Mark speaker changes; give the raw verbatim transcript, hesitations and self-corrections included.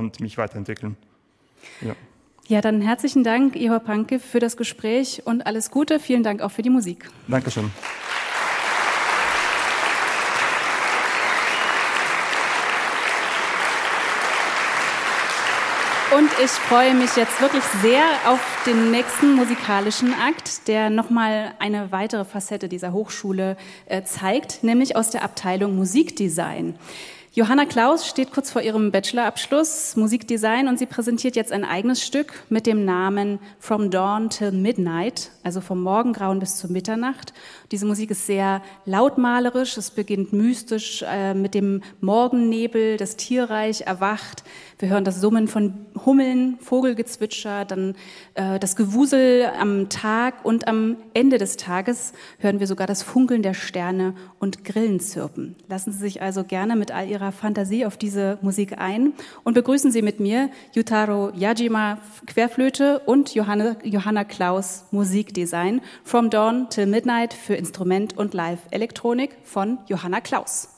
Speaker 1: und mich weiterentwickeln. Ja.
Speaker 2: Ja, dann herzlichen Dank, Ihor Panke, für das Gespräch und alles Gute. Vielen Dank auch für die Musik.
Speaker 1: Dankeschön.
Speaker 2: Und ich freue mich jetzt wirklich sehr auf den nächsten musikalischen Akt, der nochmal eine weitere Facette dieser Hochschule äh, zeigt, nämlich aus der Abteilung Musikdesign. Johanna Klaus steht kurz vor ihrem Bachelorabschluss Musikdesign und sie präsentiert jetzt ein eigenes Stück mit dem Namen From Dawn Till Midnight, also vom Morgengrauen bis zur Mitternacht. Diese Musik ist sehr lautmalerisch, es beginnt mystisch äh, mit dem Morgennebel, das Tierreich erwacht. Wir hören das Summen von Hummeln, Vogelgezwitscher, dann äh, das Gewusel am Tag und am Ende des Tages hören wir sogar das Funkeln der Sterne und Grillenzirpen. Lassen Sie sich also gerne mit all Ihrer Fantasie auf diese Musik ein und begrüßen Sie mit mir Yutaro Yajima Querflöte und Johanna, Johanna Klaus Musikdesign From Dawn Till Midnight für Instrument und Live-Elektronik von Johanna Klaus.